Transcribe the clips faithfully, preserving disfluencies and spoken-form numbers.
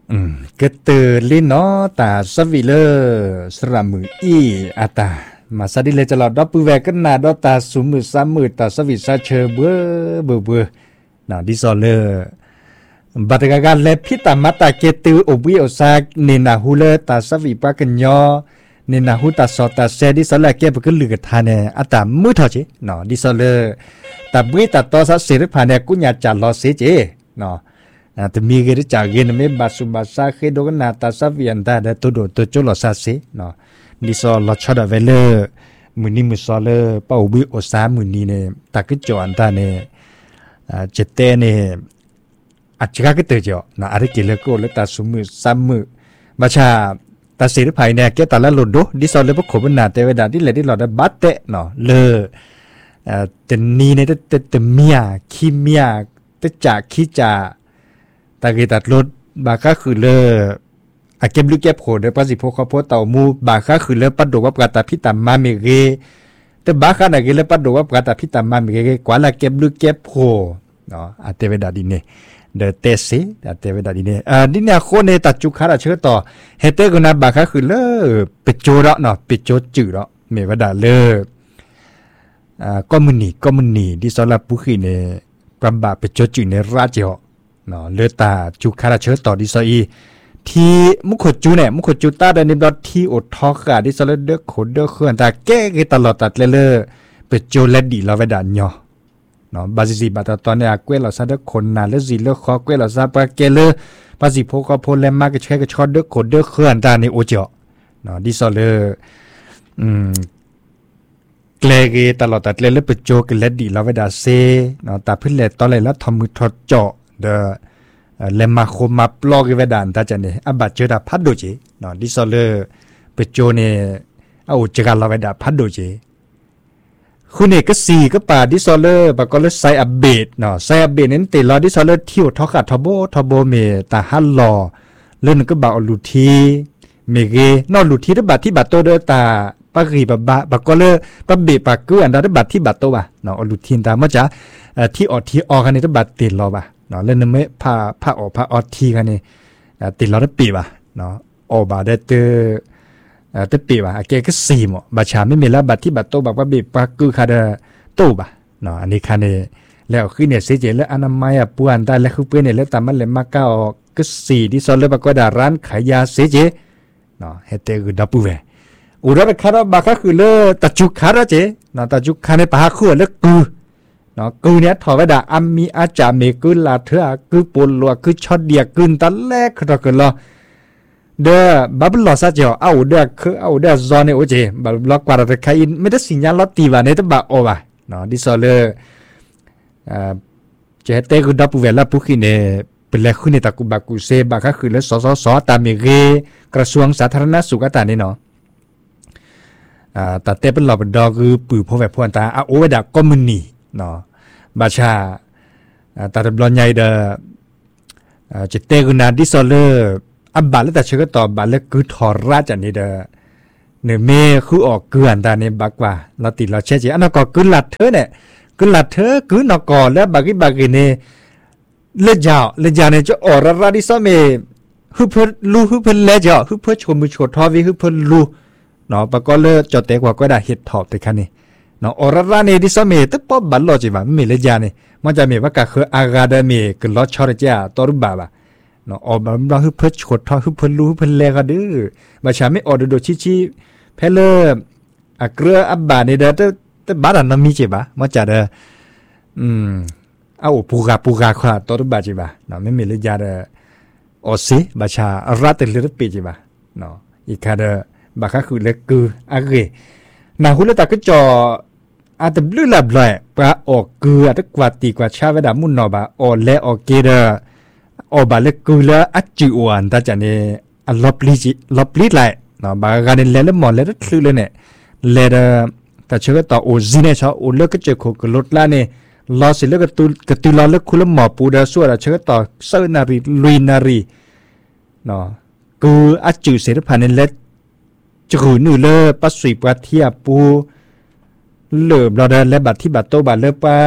อืมก็เตอลินเนาะตาสวิเลอสระมืออีอาตามาซาดิเลจะหลอดดอปือแวกันนาดอตาสุมือสามมือตาสวิซาเชอเบอเบอเบอน่ะดิซอเลอบัดกะกะเลพิตามาตาเกตืออบิโอซาเนนาฮูเลตาสวิปะกันยอเนนาฮูตาสอตาเซดิซอลาเกบกลือกะทาเนอาตามือเท่าจิเนาะดิซอเลอตาบุยตาตอซาเสริพาเนกุญญาจาลอเสจิเนาะอ่าแต่มีกันจากเงินไม่บาสุบาซาเคโดกันนาตาซาวิอันดาเดตัวโดตัวโจลอซาเซเนาะดิซอลอชอดาเวเลอมือนี้มือซอเลอป้าอุบิโอซามือนี้เนี่ยตากิจอันดาเนี่ยอ่าเจเตเนี่ยอาจจะก็เตอเจาะนะอะไรกิเลโก้และตาสุมือซ้ำมือมาชาตาเสริภายเนี่ยแกตาละหลุดดูดิซอเลอพวกขบนาเตเวดาที่เลยที่หลอดบัตเตเนาะเลออ่าแต่นี้เนี่ยแต่แต่เมียขี้เมียแต่จากขี้จ่าตากีตัดรถบาค่าคือเลออาเก็บลูกเก็บโหดเดปัสสิพกเขาพเต่ามูบาค่าคือเลอปัดดวับกาตาพิตามาเมเกแต่บาค่าไหนกิเลปัดดวับกาตาพิตามาเมเกกว่าละเก็บลูกเก็บโหเนาะอาเตเวดาดินเนเดเตสิอาเตเวดาดินเนอ่าดิเนี่ยโคเนตัดจุคาราเชื่อต่อเฮเตกุนาบาค่าคือเลอปิโจระเนาะปิโจจืระเมวดาเลออ่าก็มุนีก็มุนีดิซอลาปุขีเนปรำบาปิโจจืเนราเจาเนาะเลือตาจุคาราเชิดต่อดิซอีที่มุขจูเนี่ยมุขจูตาเดนิบดที่อดทอกาดิซอลเดอขดเดอเคลื่อนตาแก้กตลอดตัดเลเลเปโจเลดีลาเวดานยอเนาะบาซิซิบาตตอนเนี่ยกวยเราซาเดคนนาเลซิเลคอกวยเราซาปาเกเลบาซิโพกโพเลมากะแชกะชอดเดอขดเดอเคลื่อนตาในโอเจาะเนาะดิซอลอืมเกลเกตลอดตัดเลเลเปโจกเลดีลาเวดาเซเนาะตาพื้นเลตอนเลยแล้วทำมือทอดเจาะเดอเลมาโคมาปลอกเวดานตาจันเนี่ยอับบัดเจดาพัดโดเจเนาะดิซอเลเปโจเนี่ยเอาเจกาลาเวดาพัดโดเจคุณเอกสีก็ป่าดิซอเลปะก็เลยไซอับเบดเนาะไซอับเบดนั้นติลอดิซอเลเที่ยวทอกัดทอโบทอโบเมตาฮัลลอเรื่องนึงก็บ่าวลูทีเมเกนอลูทีได้บัดที่บัดโตเดตาปะกีบะบะปะก็เลยปะเบปะกืออันดาได้บัดที่บัดโตว่ะเนาะลูทีนตามาจ้ะที่ออที่ออกันนี่ได้บัดติลอว่ะเนาะเล่นไม่พาพาออกพาออทีกันนี่ติดเราได้ปีว่ะเนาะออบาได้เตอเตอปีว่ะเกก็สี่หมอบาชาไม่มีแล้วบัดที่บัดโตบักว่าบีปากือคาเดโตบ่ะเนาะอันนี้คันนี่แล้วขึ้นเนี่ยเสียเจแล้วอนามัยอ่ะปวนได้แล้วคือเปิ้นเนี่ยแล้วตามมันเลยมาก้าวก็สี่ที่ซอลเลยบักว่าดาร้านขายยาเสียเจเนาะเฮเตคือดับปูเวอุระคาราบักก็คือเลตะจุคาราเจเนาะตะจุคาในปาคือเลกูเนาะกูเนี่ยถอดไว้ด่าอัมมีอาจารย์เมกุลาเถอะกูปนลัวกูช็อตเดียกุนตะแลกก็กันละเด้อบับลอซาเจ้าเอาเด้อคือเอาเด้อซอนเนี่ยโอเจบับลอกว่าเราใครไม่ได้สัญญาณลอตีว่าเนี่ยต้องบ่โอว่ะเนาะดิซอเลอ่าเจเตกูดับเวลาปุกิเนี่ยเป็นแลคุณเนี่ยตะกุบักกุเซบักก็คือแล้วสสสตามเมเกกระทรวงสาธารณสุขตานี่เนาะอ่าแต่เตเป็นหลอกเป็นดอกคือปือพอแบบพวนตาเอาโอเวดาคอมมูนีเนาะบาชาตาตบลอนใหญ่เดอจิตเตกุนาดิซอเลอร์อับบาลแต่เชื่อต่อบาลคือทอราจันนี่เดอเนเมคือออกเกลือนตาเนี่ยบักว่าเราติดเราเชื่อใจอันนั้นก็คือหลัดเธอเนี่ยคือหลัดเธอคือนกอแล้วบักิบักิเนี่ยเลือดยาวเลือดยาวเนี่ยจะออกราดิซอเมฮึเพิ่นลูฮึเพิ่นเลือดยาวฮึเพิ่นชมมือชดทอวิฮึเพิ่นลูเนาะปะก็เลือดจอดเตกว่าก็ได้เห็ดถอบแต่คันนี้เนาะอรราเนี่ยดิซอเมตปบัลลอจิว่าไม่เลือดยาเนี่ยมันจะมีว่ากะคืออากาเดมีคือลอชอร์เจียตอรุบาบะเนาะออกมาเราฮึเพิ่นชดทอฮึเพิ่นลูฮึเพิ่นแลก็ดื้อมาชาไม่ออดโดชิชิเพลออะเกลืออับบาเนี่ยเด้อแต่บาดนั้นมีจิบะมันจะเด้ออืมเอาปูกาปูกาควาตอรุบาจิบะเนาะไม่มีเลือดยาเด้อออซิบาชารัตเลือดปีจิบะเนาะอีกคาเด้อบาคาคือเล็กคืออะเกนาหุลตะก็จออาจจะบลือลับเลยปลาออกเกลือตะกว่าตีกว่าชาเวดามุนนอบาออและออกเกเดอออบาเล็กเกลืออัจจิอวนตาจันเนี่ยอัลลบลิจิลบลิไลเนาะบางการเนี่ยเล่นหมอนเล่นคือเลยเนี่ยเล่นแต่เชื่อต่อโอซิเนชอโอเลิกก็เจอโคกลดละเนี่ยลอสิเลิกกตุกตุลอเลิกคุลหมอปูดาส่วนเชื่อต่อเซนารีลุยนารีเนาะกูอัจจิเสด็จผ่านเนี่ยเล็ดจะขืนหนูเล่ปัสสุยปัทเทียปูเลิบเราเดินและบัดที่บัดโตบัดเลิบปา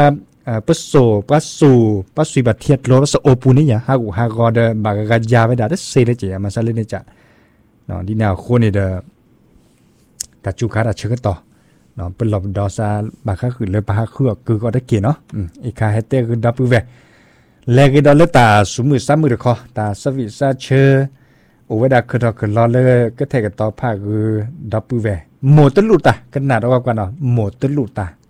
อ่าปะโซปะสูปะสุบัดเทียดโลปะโอปูนี่อย่าฮากูฮากอเดบากะยาไปดาเซเลเจมาซาเลเนจะเนาะดิแนวโคนี่เดกะจูคาดาเชกต่อเนาะเป็นหลบดอซาบากะคือเลยบากะคือคือก็ได้เกเนาะอืมอีกาเฮเตคือดับเวแลกดอลตาสุมือซ้ำมือคอตาสวิซาเชโอเวดาคือดอกคือรอเลยก็เทกต่อภาคคือดับเวหมดตลุตาขนาดว่ากันเนาะหมดตลุตา